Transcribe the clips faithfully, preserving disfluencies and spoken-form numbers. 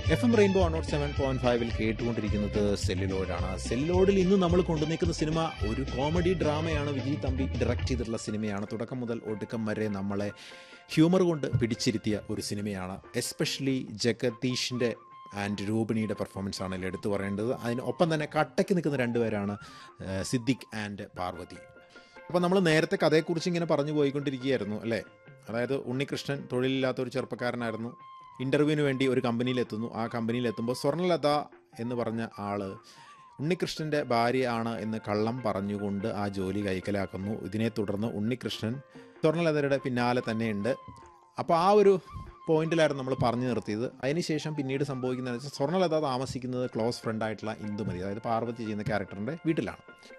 F M rainbow one seven point ഫൈവിൽ കേട്ടുകൊണ്ടിരിക്കുന്നത് സെല്ലുലോയിഡാണ്. സെല്ലുലോയിഡിൽ ഇന്ന് നമ്മൾ കൊണ്ടുനിൽക്കുന്ന സിനിമ ഒരു കോമഡി ഡ്രാമയാണ്. വിജയ് തമ്പി ഡയറക്റ്റ് ചെയ്തിട്ടുള്ള സിനിമയാണ്. തുടക്കം മുതൽ ഒടുക്കം വരെ നമ്മളെ ഹ്യൂമർ കൊണ്ട് പിടിച്ചിരുത്തിയ ഒരു സിനിമയാണ്. എസ്പെഷ്യലി ജഗദീഷിൻ്റെ ആൻഡ് രൂപിണിയുടെ പെർഫോമൻസ് ആണല്ലോ എടുത്തു പറയേണ്ടത്. അതിന് ഒപ്പം തന്നെ കട്ടയ്ക്ക് നിൽക്കുന്ന രണ്ടുപേരാണ് സിദ്ദിഖ് ആൻഡ് പാർവതി. അപ്പോൾ നമ്മൾ നേരത്തെ കഥയെക്കുറിച്ച് ഇങ്ങനെ പറഞ്ഞു പോയിക്കൊണ്ടിരിക്കുകയായിരുന്നു അല്ലേ. അതായത് ഉണ്ണികൃഷ്ണൻ തൊഴിലില്ലാത്ത ഒരു ചെറുപ്പക്കാരനായിരുന്നു. ഇൻ്റർവ്യൂവിന് വേണ്ടി ഒരു കമ്പനിയിലെത്തുന്നു. ആ കമ്പനിയിലെത്തുമ്പോൾ സ്വർണ്ണലത എന്ന് പറഞ്ഞ ആൾ ഉണ്ണികൃഷ്ണൻ്റെ ഭാര്യ ആണ് എന്ന് കള്ളം പറഞ്ഞുകൊണ്ട് ആ ജോലി കൈക്കലാക്കുന്നു. ഇതിനെ തുടർന്ന് ഉണ്ണികൃഷ്ണൻ സ്വർണ്ണലതയുടെ പിന്നാലെ തന്നെയുണ്ട്. അപ്പോൾ ആ ഒരു പോയിന്റിലായിരുന്നു നമ്മൾ പറഞ്ഞു നിർത്തിയത്. അതിനുശേഷം പിന്നീട് സംഭവിക്കുന്നതെന്ന് വെച്ചാൽ സ്വർണ്ണലത താമസിക്കുന്നത് ക്ലോസ് ഫ്രണ്ടായിട്ടുള്ള ഇന്ദുമതി, അതായത് പാർവതി ചെയ്യുന്ന ക്യാരക്ടറിൻ്റെ വീട്ടിലാണ്.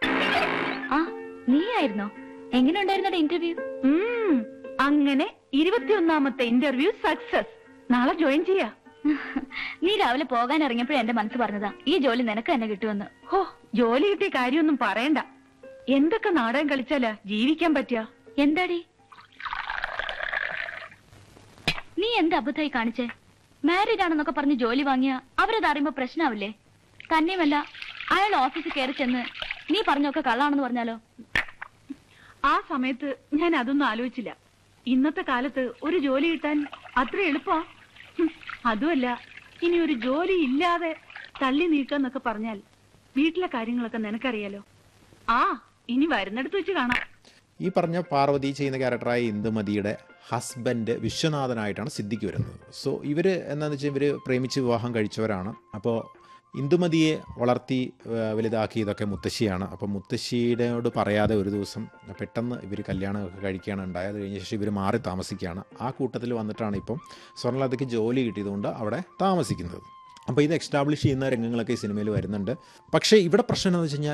നീ ആയിരുന്നോ? എങ്ങനെ ഉണ്ടായിരുന്ന ഇന്റർവ്യൂ? അങ്ങനെ ഇരുപത്തിയൊന്നാമത്തെ ഇന്റർവ്യൂ സക്സസ്. നാളെ ജോയിൻ ചെയ്യാ. നീ രാവിലെ പോകാൻ ഇറങ്ങിയപ്പോഴും എന്റെ മനസ്സ് പറഞ്ഞതാ ഈ ജോലി നിനക്ക് തന്നെ കിട്ടുമെന്ന്. ഹോ, ജോലി കിട്ടിയ കാര്യമൊന്നും പറയണ്ട. എന്തൊക്കെ നാടകം കളിച്ചാലാ ജീവിക്കാൻ പറ്റുക? എന്താടി നീ എന്ത് അബദ്ധമായി കാണിച്ചേ? മാരീഡ് ആണെന്നൊക്കെ പറഞ്ഞ് ജോലി വാങ്ങിയ അവരത് അറിയുമ്പോ പ്രശ്നമാവില്ലേ? തന്നെയുമല്ല, അയാൾ ഓഫീസിൽ കയറി ചെന്ന് നീ പറഞ്ഞൊക്കെ കള്ളാണെന്ന് പറഞ്ഞാലോ? ആ സമയത്ത് ഞാൻ അതൊന്നും ആലോചിച്ചില്ല. ഇന്നത്തെ കാലത്ത് ഒരു ജോലി കിട്ടാൻ അത്ര എളുപ്പാ. അതുമല്ല, ഇനി ഒരു ജോലി ഇല്ലാതെ തള്ളി നീക്കാന്നൊക്കെ പറഞ്ഞാൽ വീട്ടിലെ കാര്യങ്ങളൊക്കെ നിനക്കറിയാലോ. ആ ഇനി വരുന്നിടത്ത് വെച്ച് കാണാം. ഈ പറഞ്ഞ പാർവതി ചെയ്യുന്ന ക്യാരക്ടറായ ഇന്ദുമതിയുടെ ഹസ്ബൻഡ് വിശ്വനാഥനായിട്ടാണ് സിദ്ദിഖ് വരുന്നത്. സോ ഇവർ എന്താണെന്ന് വെച്ചാൽ ഇവർ പ്രേമിച്ച് വിവാഹം കഴിച്ചവരാണ്. അപ്പോൾ ഇന്ദുമതിയെ വളർത്തി വലുതാക്കി ഇതൊക്കെ മുത്തശ്ശിയാണ്. അപ്പോൾ മുത്തശ്ശിയോട് പറയാതെ ഒരു ദിവസം പെട്ടെന്ന് ഇവർ കല്യാണമൊക്കെ കഴിക്കുകയാണ് ഉണ്ടായത്. കഴിഞ്ഞ ശേഷം ഇവർ മാറി താമസിക്കുകയാണ്. ആ കൂട്ടത്തിൽ വന്നിട്ടാണ് ഇപ്പം സ്വർണ്ണലതയ്ക്ക് ജോലി കിട്ടിയതുകൊണ്ട് അവിടെ താമസിക്കുന്നത്. അപ്പോൾ ഇത് എക്സ്റ്റാബ്ലിഷ് ചെയ്യുന്ന രംഗങ്ങളൊക്കെ ഈ സിനിമയിൽ വരുന്നുണ്ട്. പക്ഷേ ഇവിടെ പ്രശ്നം എന്താണെന്ന് വെച്ച് കഴിഞ്ഞാൽ